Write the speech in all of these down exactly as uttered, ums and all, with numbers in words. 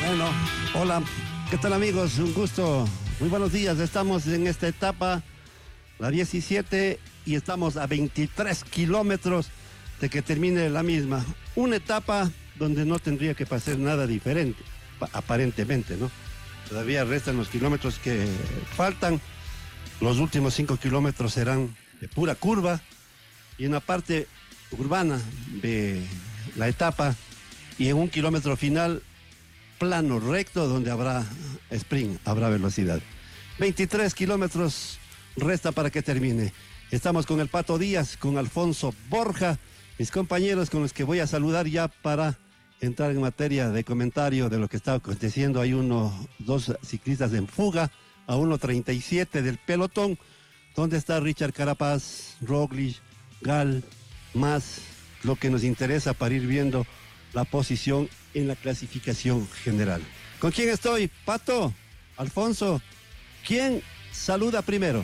Bueno, hola, ¿qué tal amigos? Un gusto, muy buenos días. Estamos en esta etapa, la diecisiete, y estamos a veintitrés kilómetros de que termine la misma. Una etapa donde no tendría que pasar nada diferente, aparentemente, ¿no? Todavía restan los kilómetros que faltan. Los últimos cinco kilómetros serán de pura curva y en la parte urbana de la etapa, y en un kilómetro final plano recto donde habrá sprint, habrá velocidad. veintitrés kilómetros resta para que termine. Estamos con el Pato Díaz, con Alfonso Borja, mis compañeros con los que voy a saludar ya para entrar en materia de comentario de lo que está aconteciendo. Hay uno, dos ciclistas en fuga a uno treinta y siete del pelotón, donde está Richard Carapaz, Roglic, Gal, más lo que nos interesa para ir viendo la posición en la clasificación general. ¿Con quién estoy? Pato, Alfonso, ¿quién saluda primero?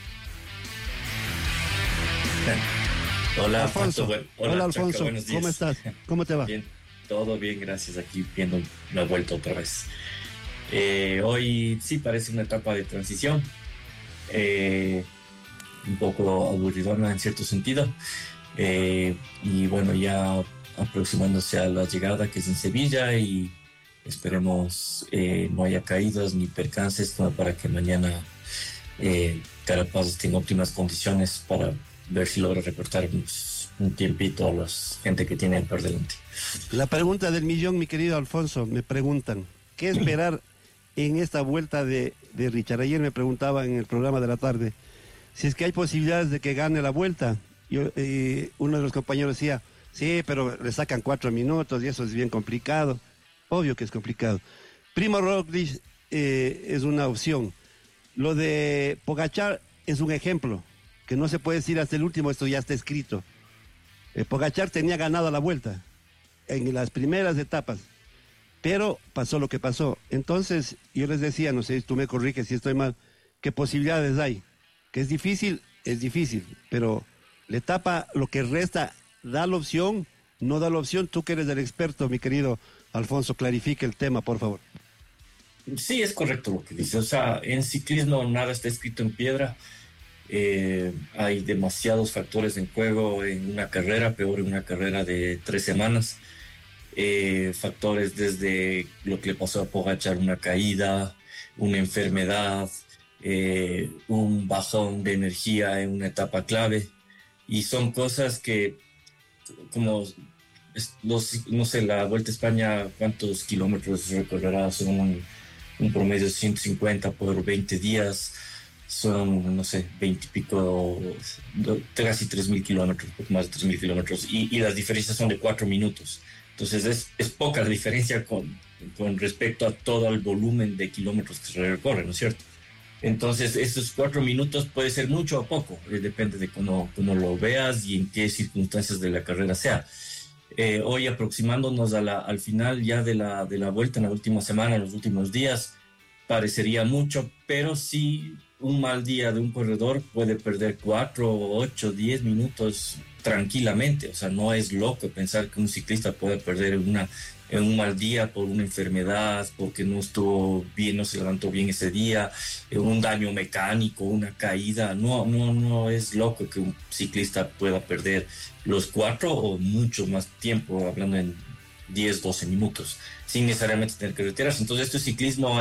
Hola, Alfonso. Pato, hola, Hola, Alfonso, Chaca, buenos días. ¿Cómo estás? ¿Cómo te va? Bien, todo bien, gracias. Aquí viendo la vuelta otra vez. Eh, hoy sí parece una etapa de transición, eh, un poco aburridona en cierto sentido, eh, y bueno, ya aproximándose a la llegada, que es en Sevilla, y esperemos eh, no haya caídas ni percances, como para que mañana eh, Carapaz esté en óptimas condiciones para ver si logra recortar pues, un tiempito a la gente que tiene por delante. La pregunta del millón, mi querido Alfonso, me preguntan, ¿qué esperar en esta vuelta de, de Richard? Ayer me preguntaba en el programa de la tarde si es que hay posibilidades de que gane la vuelta. Yo, eh, uno de los compañeros decía, sí, pero le sacan cuatro minutos y eso es bien complicado. Obvio que es complicado. Primo Roglic eh, es una opción. Lo de Pogačar es un ejemplo, que no se puede decir hasta el último, esto ya está escrito. Eh, Pogačar tenía ganada la vuelta en las primeras etapas, pero pasó lo que pasó. Entonces, yo les decía, no sé si tú me corriges si estoy mal, ¿qué posibilidades hay? Que es difícil, es difícil, pero la etapa, lo que resta, da la opción, no da la opción. Tú que eres el experto, mi querido Alfonso, clarifique el tema, por favor. Sí, es correcto lo que dice. O sea, en ciclismo nada está escrito en piedra. Eh, hay demasiados factores en juego en una carrera, peor en una carrera de tres semanas. Eh, factores desde lo que le pasó a Pogačar, una caída, una enfermedad, eh, un bajón de energía en una etapa clave. Y son cosas que, como los, no sé, la Vuelta a España, ¿cuántos kilómetros recorrerá? Son un, un promedio de ciento cincuenta por veinte días. Son, no sé, veinte y pico, casi tres mil kilómetros, poco más de tres mil kilómetros, y, y las diferencias son de cuatro minutos. Entonces es, es poca la diferencia con, con respecto a todo el volumen de kilómetros que se recorre, ¿no es cierto? Entonces estos cuatro minutos puede ser mucho o poco, eh, depende de cómo, cómo lo veas y en qué circunstancias de la carrera sea. Eh, hoy aproximándonos a la, al final ya de la, de la vuelta, en la última semana, en los últimos días, parecería mucho, pero sí un mal día de un corredor puede perder cuatro, ocho, diez minutos tranquilamente. O sea, no es loco pensar que un ciclista puede perder una, en un mal día por una enfermedad, porque no estuvo bien, no se levantó bien ese día, un daño mecánico, una caída. No, no, no es loco que un ciclista pueda perder los cuatro o mucho más tiempo, hablando en diez, doce minutos, sin necesariamente tener que retirarse. Entonces, este ciclismo